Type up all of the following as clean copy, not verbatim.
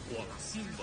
广新闻。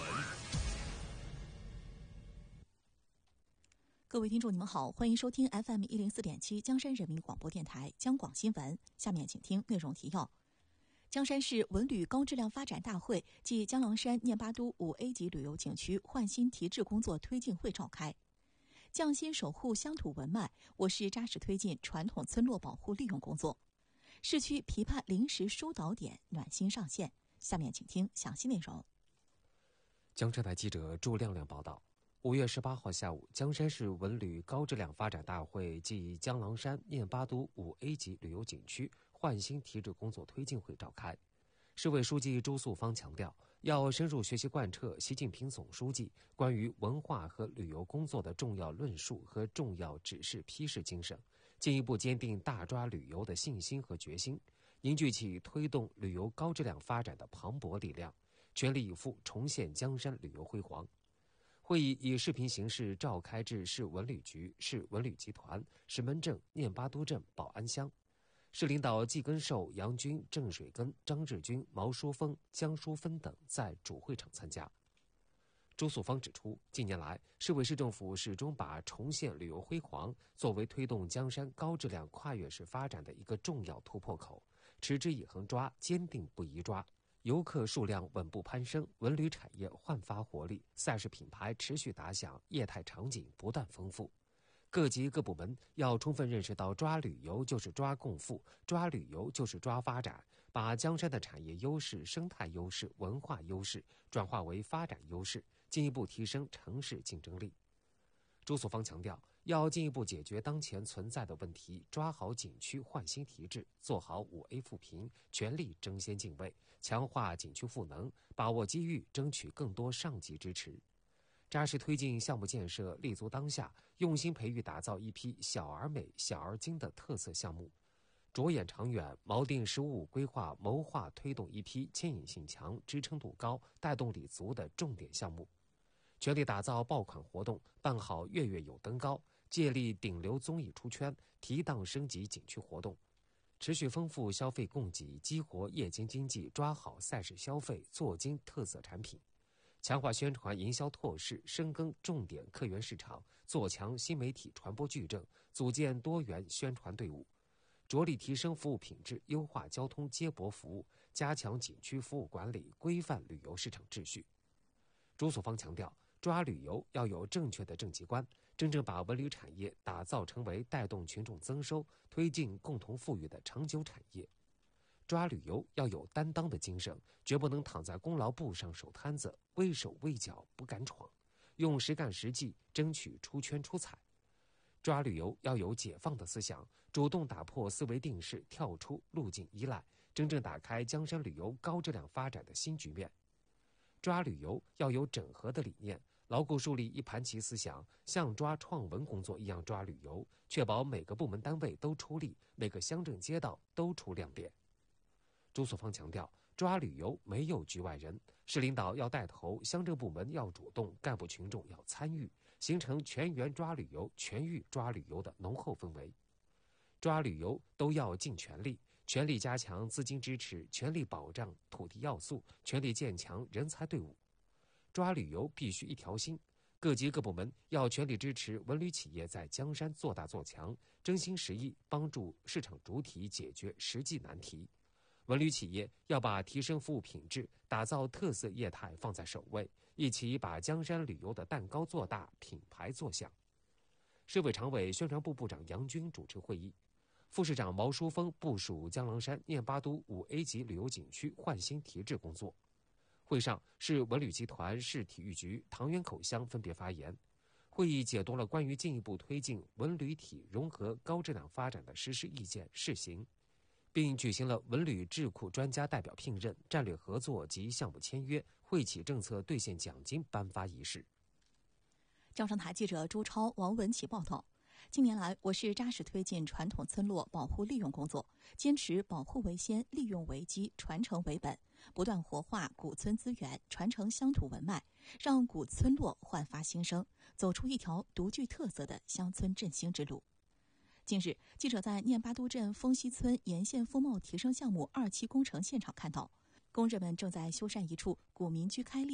各位听众，你们好，欢迎收听 FM104.7 江山人民广播电台江广新闻。下面请听内容提要：江山市文旅高质量发展大会暨江郎山念巴都5A 级旅游景区换新提质工作推进会召开。匠心守护乡土文脉，我市扎实推进传统村落保护利用工作。市区琵琶临时疏导点暖心上线。下面请听详细内容。 江浙台记者朱亮亮报道，5月18号下午，江山市文旅高质量发展大会暨江郎山念巴都5A 级旅游景区换新提质工作推进会召开。市委书记朱素芳强调，要深入学习贯彻习近平总书记关于文化和旅游工作的重要论述和重要指示批示精神，进一步坚定大抓旅游的信心和决心，凝聚起推动旅游高质量发展的磅礴力量，全力以赴重现江山旅游辉煌。会议以视频形式召开至市文旅局、市文旅集团、石门镇、念巴都镇、保安乡。市领导季根寿、杨军、郑水根、张志军、毛书峰、江淑芬等在主会场参加。朱素芳指出，近年来，市委市政府始终把重现旅游辉煌作为推动江山高质量跨越式发展的一个重要突破口，持之以恒抓，坚定不移抓。游客数量稳步攀升，文旅产业焕发活力，赛事品牌持续打响，业态场景不断丰富。各级各部门要充分认识到，抓旅游就是抓共富，抓旅游就是抓发展，把江山的产业优势、生态优势、文化优势转化为发展优势，进一步提升城市竞争力。朱素芳强调，要进一步解决当前存在的问题，抓好景区换新提质，做好5A 扶贫，全力争先进卫，强化景区赋能，把握机遇，争取更多上级支持。扎实推进项目建设，立足当下，用心培育打造一批小而美、小而精的特色项目，着眼长远，锚定15规划，谋划推动一批牵引性强、支撑度高、带动力足的重点项目，全力打造爆款活动，办好月月有登高，借力顶流综艺出圈，提档升级景区活动，持续丰富消费供给，激活夜间经济，抓好赛事消费，做精特色产品。强化宣传营销拓市，深耕重点客源市场，做强新媒体传播矩阵，组建多元宣传队伍，着力提升服务品质，优化交通接驳服务，加强景区服务管理，规范旅游市场秩序。朱素芳强调，抓旅游要有正确的政绩观，真正把文旅产业打造成为带动群众增收、推进共同富裕的长久产业。抓旅游要有担当的精神，绝不能躺在功劳簿上守摊子，畏手畏脚不敢闯，用实干实际争取出圈出彩。抓旅游要有解放的思想，主动打破思维定式，跳出路径依赖，真正打开江山旅游高质量发展的新局面。抓旅游要有整合的理念，牢固树立一盘棋思想，像抓创文工作一样抓旅游，确保每个部门单位都出力，每个乡镇街道都出亮点。朱素芳强调，抓旅游没有局外人，市领导要带头，乡镇部门要主动，干部群众要参与，形成全员抓旅游、全域抓旅游的浓厚氛围。抓旅游都要尽全力，全力加强资金支持，全力保障土地要素，全力建强人才队伍。抓旅游必须一条心，各级各部门要全力支持文旅企业在江山做大做强，真心实意帮助市场主体解决实际难题。文旅企业要把提升服务品质、打造特色业态放在首位，一起把江山旅游的蛋糕做大，品牌做响。市委常委、宣传部部长杨军主持会议，副市长毛书峰部署江郎山念巴都5A 级旅游景区换新提质工作。会上，市文旅集团、市体育局、唐园口乡分别发言。会议解读了关于进一步推进文旅体融合高质量发展的实施意见试行，并举行了文旅智库专家代表聘任、战略合作及项目签约、惠企政策兑现奖金颁发仪式。 江上台记者朱超、王文琪报道。近年来，我市扎实推进传统村落保护利用工作，坚持保护为先、利用为基、传承为本，不断活化古村资源，传承乡土文脉，让古村落焕发新生，走出一条独具特色的乡村振兴之路。近日，记者在念巴都镇丰西村沿线风貌提升项目2期工程现场看到，工人们正在修缮一处古民居开裂